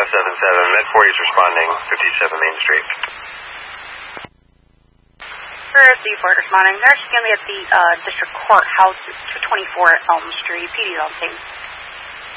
Med 40 is responding, 57 Main Street. First, Ford responding. They're actually going to be at the District Courthouse, 224 Elm Street. PD's on scene.